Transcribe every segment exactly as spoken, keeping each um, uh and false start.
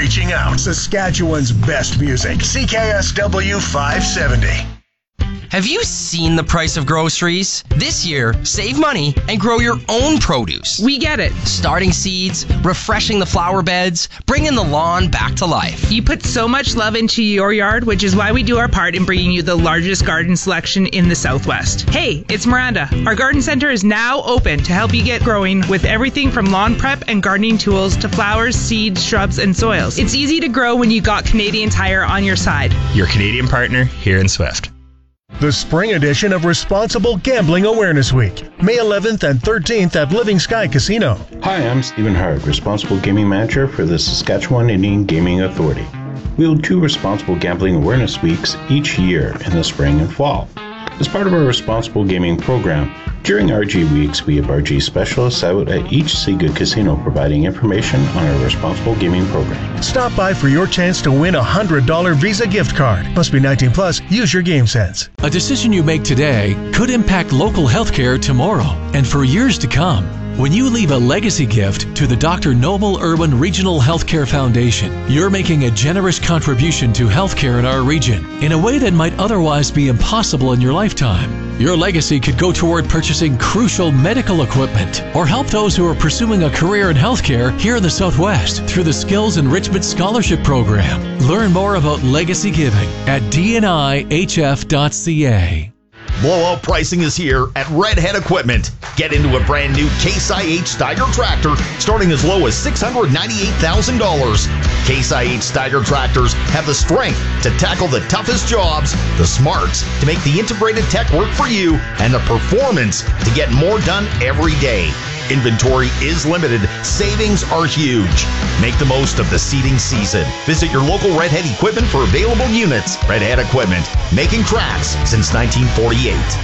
reaching out. Saskatchewan's best music. C K S W five seventy. Have you seen the price of groceries? This year, save money and grow your own produce. We get it. Starting seeds, refreshing the flower beds, bringing the lawn back to life. You put so much love into your yard, which is why we do our part in bringing you the largest garden selection in the Southwest. Hey, it's Miranda. Our garden center is now open to help you get growing with everything from lawn prep and gardening tools to flowers, seeds, shrubs, and soils. It's easy to grow when you got Canadian Tire on your side. Your Canadian partner here in Swift. The spring edition of Responsible Gambling Awareness Week, May eleventh and thirteenth at Living Sky Casino. Hi, I'm Stephen Hart, Responsible Gaming Manager for the Saskatchewan Indian Gaming Authority. We hold two Responsible Gambling Awareness Weeks each year in the spring and fall. As part of our Responsible Gaming program, during R G Weeks, we have R G specialists out at each Seagood Casino providing information on our Responsible Gaming program. Stop by for your chance to win a one hundred dollars Visa gift card. Must be nineteen plus. Use your game sense. A decision you make today could impact local healthcare tomorrow and for years to come. When you leave a legacy gift to the Doctor Noble Irwin Regional Healthcare Foundation, you're making a generous contribution to healthcare in our region in a way that might otherwise be impossible in your lifetime. Your legacy could go toward purchasing crucial medical equipment or help those who are pursuing a career in healthcare here in the Southwest through the Skills Enrichment Scholarship Program. Learn more about legacy giving at d n i h f dot c a. Blowout pricing is here at Redhead Equipment. Get into a brand new Case I H Steiger tractor starting as low as six hundred ninety-eight thousand dollars. Case I H Steiger tractors have the strength to tackle the toughest jobs, the smarts to make the integrated tech work for you, and the performance to get more done every day. Inventory is limited. Savings are huge. Make the most of the seeding season. Visit your local Redhead Equipment for available units. Redhead Equipment, making tracks since nineteen forty-eight.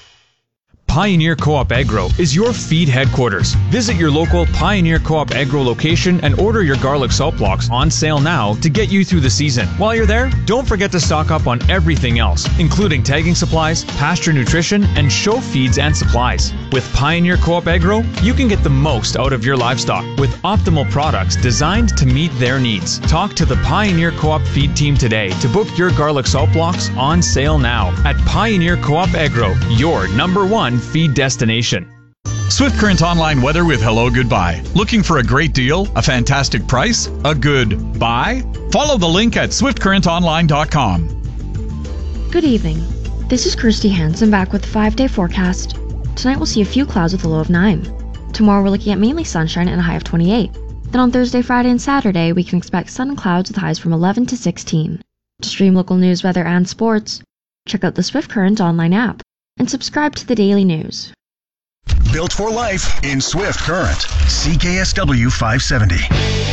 Pioneer Co-op Agro is your feed headquarters. Visit your local Pioneer Co-op Agro location and order your garlic salt blocks on sale now to get you through the season. While you're there, don't forget to stock up on everything else, including tagging supplies, pasture nutrition, and show feeds and supplies. With Pioneer Co-op Agro, you can get the most out of your livestock with optimal products designed to meet their needs. Talk to the Pioneer Co-op feed team today to book your garlic salt blocks on sale now at Pioneer Co-op Agro, your number one feed destination. Swift Current Online weather with Hello Goodbye. Looking for a great deal? A fantastic price? A good buy? Follow the link at swift current online dot com. Good evening. This is Kirsty Hansen back with the five-day forecast. Tonight we'll see a few clouds with a low of nine. Tomorrow we're looking at mainly sunshine and a high of twenty-eight. Then on Thursday, Friday, and Saturday we can expect sun and clouds with highs from eleven to sixteen. To stream local news, weather, and sports, check out the Swift Current Online app and subscribe to the daily news. Built for life in Swift Current. C K S W five seventy.